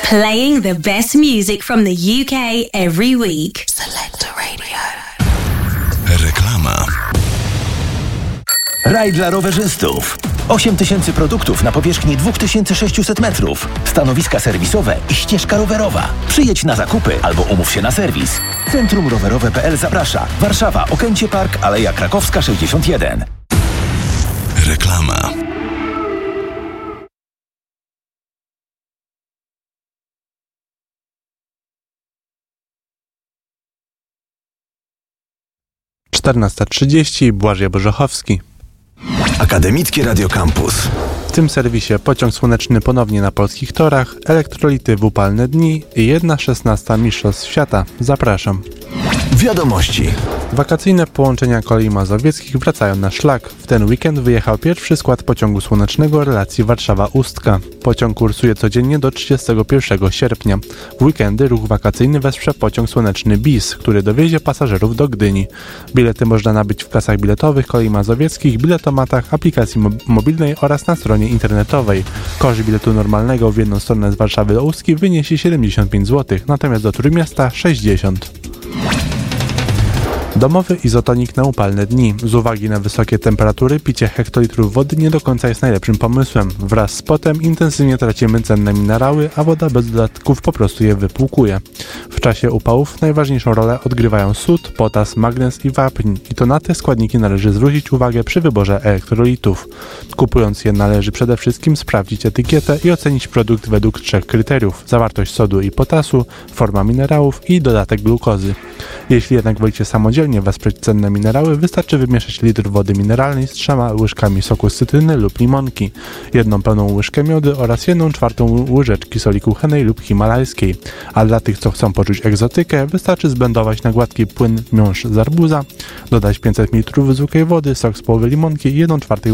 Playing the best music from the UK every week. Selector Radio. Reklama. Raj dla rowerzystów. 8000 produktów na powierzchni 2600 metrów. Stanowiska serwisowe i ścieżka rowerowa. Przyjedź na zakupy albo umów się na serwis. Centrum Rowerowe.pl zaprasza. Warszawa, Okęcie Park, Aleja Krakowska 61. Reklama. Czternasta 30. Błażej Bożechowski. Akademickie Radio Campus. W tym serwisie pociąg słoneczny ponownie na polskich torach, elektrolity w upalne dni i 1/16 Mistrzostw Świata. Zapraszam. Wiadomości. Wakacyjne połączenia kolei mazowieckich wracają na szlak. W ten weekend wyjechał pierwszy skład pociągu słonecznego relacji Warszawa-Ustka. Pociąg kursuje codziennie do 31 sierpnia. W weekendy ruch wakacyjny wesprze pociąg słoneczny BIS, który dowiezie pasażerów do Gdyni. Bilety można nabyć w kasach biletowych kolei mazowieckich, biletomatach, aplikacji mobilnej oraz na stronie internetowej. Koszt biletu normalnego w jedną stronę z Warszawy do Ustki wyniesie 75 zł, natomiast do Trójmiasta 60. Domowy izotonik na upalne dni. Z uwagi na wysokie temperatury picie hektolitrów wody nie do końca jest najlepszym pomysłem. Wraz z potem intensywnie tracimy cenne minerały, a woda bez dodatków po prostu je wypłukuje. W czasie upałów najważniejszą rolę odgrywają sód, potas, magnez i wapń i to na te składniki należy zwrócić uwagę przy wyborze elektrolitów. Kupując je należy przede wszystkim sprawdzić etykietę i ocenić produkt według 3 kryteriów: zawartość sodu i potasu, forma minerałów i dodatek glukozy. Jeśli jednak wolicie samodzielnie wesprzeć cenne minerały, wystarczy wymieszać litr wody mineralnej z 3 łyżkami soku z cytryny lub limonki, 1 pełną łyżkę miodu oraz 1/4 łyżeczki soli kuchennej lub himalajskiej. A dla tych, co chcą poczuć egzotykę, wystarczy zblendować na gładki płyn miąższ z arbuza, dodać 500 ml zwykłej wody, sok z połowy limonki i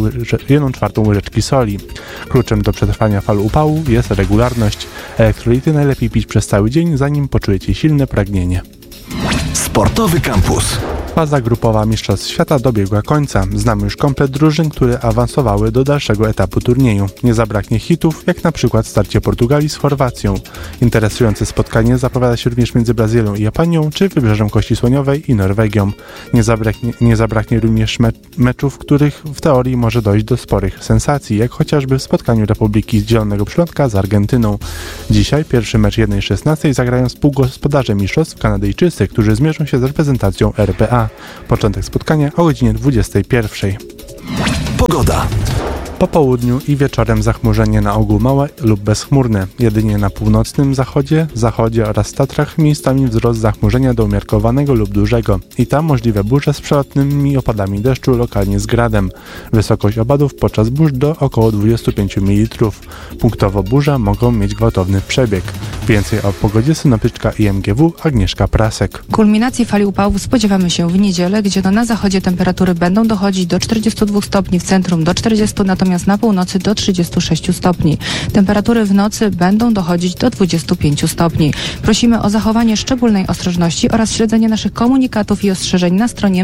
1/4 łyżeczki soli. Kluczem do przetrwania fal upału jest regularność. Elektrolity najlepiej pić przez cały dzień, zanim poczujecie silne pragnienie. Sportowy Campus. Faza grupowa Mistrzostw Świata dobiegła końca. Znamy już komplet drużyn, które awansowały do dalszego etapu turnieju. Nie zabraknie hitów, jak na przykład starcie Portugalii z Chorwacją. Interesujące spotkanie zapowiada się również między Brazylią i Japonią, czy Wybrzeżem Kości Słoniowej i Norwegią. Nie zabraknie również meczów, w których w teorii może dojść do sporych sensacji, jak chociażby w spotkaniu Republiki Zielonego Przylądka z Argentyną. Dzisiaj pierwszy mecz 1/16 zagrają współgospodarze mistrzostw Kanadyjczycy, którzy zmierzą się z reprezentacją RPA. Początek spotkania o godzinie 21. Pogoda. Po południu i wieczorem zachmurzenie na ogół małe lub bezchmurne. Jedynie na północnym zachodzie oraz Tatrach miejscami wzrost zachmurzenia do umiarkowanego lub dużego. I tam możliwe burze z przelotnymi opadami deszczu, lokalnie z gradem. Wysokość opadów podczas burz do około 25 ml. Punktowo burze mogą mieć gwałtowny przebieg. Więcej o pogodzie synoptyczka IMGW Agnieszka Prasek. Kulminacji fali upałów spodziewamy się w niedzielę, gdzie na zachodzie temperatury będą dochodzić do 42 stopni, w centrum do 40, natomiast na północy do 36 stopni. Temperatury w nocy będą dochodzić do 25 stopni. Prosimy o zachowanie szczególnej ostrożności oraz śledzenie naszych komunikatów i ostrzeżeń na stronie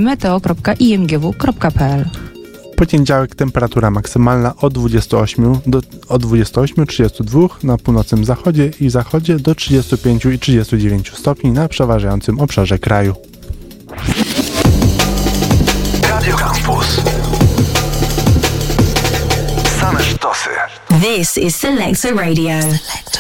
meteo.imgw.pl. W poniedziałek temperatura maksymalna od 28-32 na północnym zachodzie i zachodzie do 35 i 39 stopni na przeważającym obszarze kraju. Radio Campus. Same sztosy. This is Selector Radio.